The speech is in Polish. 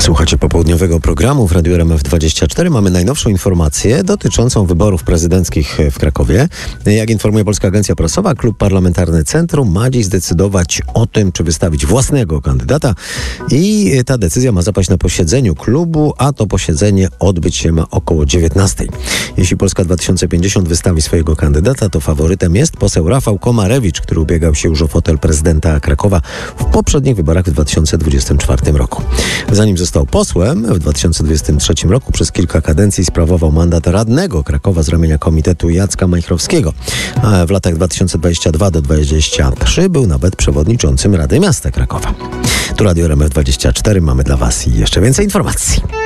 Słuchacie popołudniowego programu w Radiu RMF24. Mamy najnowszą informację dotyczącą wyborów prezydenckich w Krakowie. Jak informuje Polska Agencja Prasowa, Klub Parlamentarny Centrum ma dziś zdecydować o tym, czy wystawić własnego kandydata i ta decyzja ma zapaść na posiedzeniu klubu, a to posiedzenie odbyć się ma około 19. Jeśli Polska 2050 wystawi swojego kandydata, to faworytem jest poseł Rafał Komarewicz, który ubiegał się już o fotel prezydenta Krakowa w poprzednich wyborach w 2024 roku. Zanim został posłem, w 2023 roku przez kilka kadencji sprawował mandat radnego Krakowa z ramienia komitetu Jacka Majchrowskiego. A w latach 2022 do 2023 był nawet przewodniczącym Rady Miasta Krakowa. Tu Radio RMF24, mamy dla Was jeszcze więcej informacji.